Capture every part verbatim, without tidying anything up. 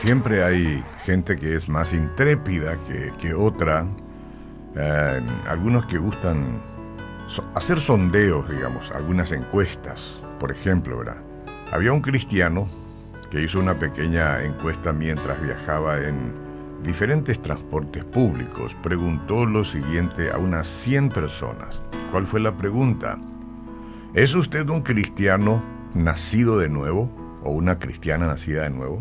siempre hay gente que es más intrépida que, que otra. Eh, algunos que gustan so- hacer sondeos, digamos, algunas encuestas. Por ejemplo, ¿verdad? Había un cristiano que hizo una pequeña encuesta mientras viajaba en diferentes transportes públicos. Preguntó lo siguiente a unas cien personas. ¿Cuál fue la pregunta? ¿Es usted un cristiano nacido de nuevo o una cristiana nacida de nuevo?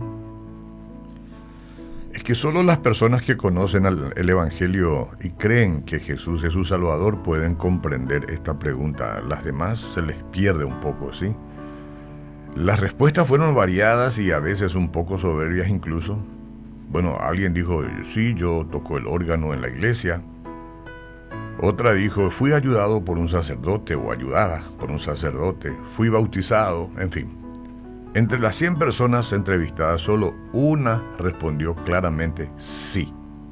Es que solo las personas que conocen el Evangelio y creen que Jesús es su Salvador pueden comprender esta pregunta. Las demás se les pierde un poco, ¿sí? Las respuestas fueron variadas y a veces un poco soberbias incluso. Bueno, alguien dijo, sí, yo toco el órgano en la iglesia. Otra dijo, fui ayudado por un sacerdote o ayudada por un sacerdote. Fui bautizado, en fin. Entre las cien personas entrevistadas, solo una respondió claramente sí.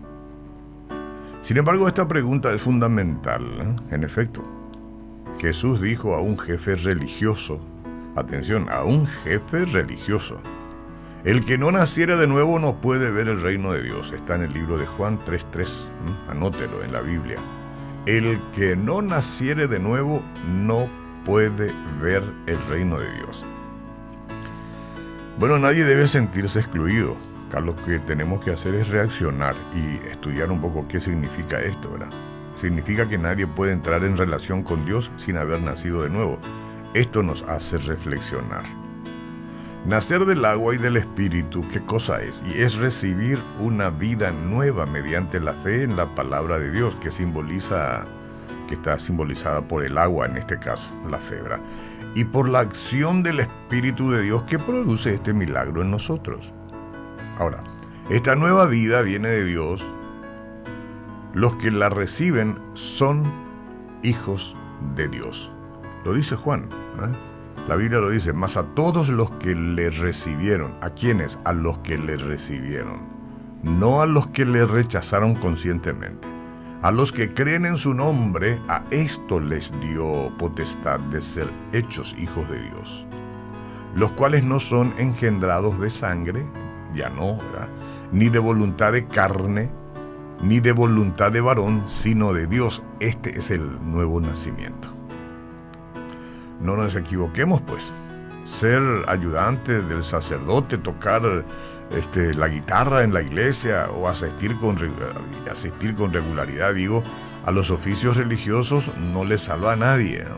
Sin embargo, esta pregunta es fundamental, ¿eh? En efecto, Jesús dijo a un jefe religioso, atención, a un jefe religioso, el que no naciera de nuevo no puede ver el reino de Dios. Está en el libro de Juan tres tres, ¿eh? Anótelo en la Biblia. El que no naciere de nuevo no puede ver el reino de Dios. Bueno, nadie debe sentirse excluido. Acá lo que tenemos que hacer es reaccionar y estudiar un poco qué significa esto, ¿verdad? Significa que nadie puede entrar en relación con Dios sin haber nacido de nuevo. Esto nos hace reflexionar. Nacer del agua y del Espíritu, ¿qué cosa es? Y es recibir una vida nueva mediante la fe en la palabra de Dios, que simboliza, que está simbolizada por el agua en este caso, la fe, ¿verdad? Y por la acción del Espíritu de Dios que produce este milagro en nosotros. Ahora, esta nueva vida viene de Dios. Los que la reciben son hijos de Dios. Lo dice Juan, ¿eh? La Biblia lo dice, mas a todos los que le recibieron. ¿A quiénes? A los que le recibieron. No a los que le rechazaron conscientemente. A los que creen en su nombre, a esto les dio potestad de ser hechos hijos de Dios. Los cuales no son engendrados de sangre, ya no, ¿verdad? Ni de voluntad de carne, ni de voluntad de varón, sino de Dios. Este es el nuevo nacimiento. No nos equivoquemos, pues. Ser ayudante del sacerdote, tocar este, la guitarra en la iglesia o asistir con, asistir con regularidad, digo, a los oficios religiosos no le salva a nadie, ¿no?